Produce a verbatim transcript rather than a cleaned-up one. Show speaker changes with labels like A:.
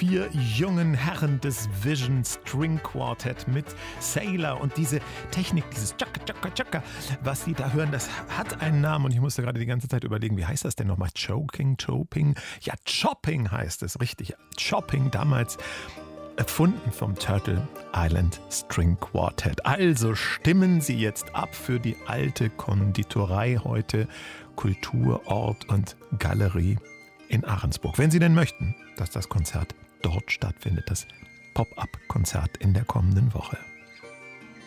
A: vier jungen Herren des Vision String Quartet mit Sailor und diese Technik, dieses Chaka Chaka Chaka, was Sie da hören, das hat einen Namen und ich musste gerade die ganze Zeit überlegen, wie heißt das denn nochmal? Choking, Choping? Ja, Chopping heißt es, richtig. Chopping, damals erfunden vom Turtle Island String Quartet. Also stimmen Sie jetzt ab für die alte Konditorei heute, Kulturort und Galerie in Ahrensburg. Wenn Sie denn möchten, dass das Konzert dort stattfindet, das Pop-up-Konzert in der kommenden Woche.